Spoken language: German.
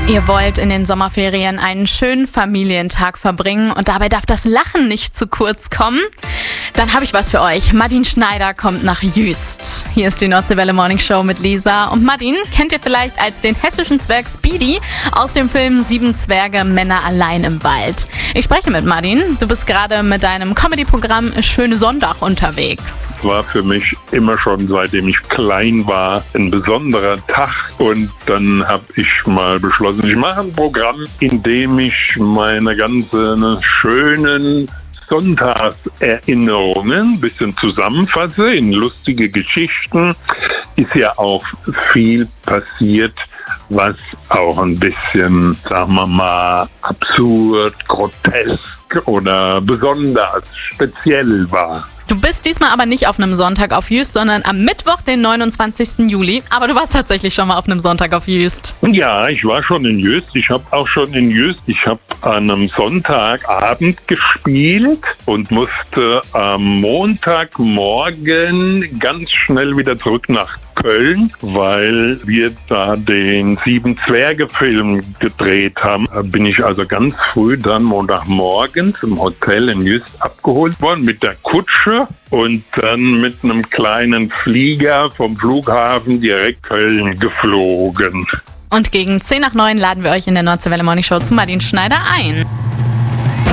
Ihr wollt in den Sommerferien einen schönen Familientag verbringen und dabei darf das Lachen nicht zu kurz kommen? Dann habe ich was für euch. Madin Schneider kommt nach Jüst. Hier ist die Nordseewelle Morning Show mit Lisa. Und Madin kennt ihr vielleicht als den hessischen Zwerg Speedy aus dem Film 7 Zwerge, Männer allein im Wald. Ich spreche mit Madin. Du bist gerade mit deinem Comedy-Programm Schöne Sonntag unterwegs. Es war für mich immer schon, seitdem ich klein war, ein besonderer Tag. Und dann habe ich mal beschlossen, ich mache ein Programm, in dem ich meine ganzen schönen Sonntagserinnerungen ein bisschen zusammenfasse in lustige Geschichten. Ist ja auch viel passiert, was auch ein bisschen, sagen wir mal, absurd, grotesk oder besonders speziell war. Du bist diesmal aber nicht auf einem Sonntag auf Jüst, sondern am Mittwoch, den 29. Juli. Aber du warst tatsächlich schon mal auf einem Sonntag auf Jüst. Ja, ich war schon in Jüst. Ich habe auch schon in Jüst. Ich habe an einem Sonntagabend gespielt und musste am Montagmorgen ganz schnell wieder zurück nach Köln, weil wir da den 7 Zwerge-Film gedreht haben. Da bin ich also ganz früh dann Montagmorgens im Hotel in Jüst abgeholt worden mit der Kutsche und dann mit einem kleinen Flieger vom Flughafen direkt Köln geflogen. Und gegen 10 nach 9 laden wir euch in der Nordseewelle Morning Show zu Madin Schneider ein.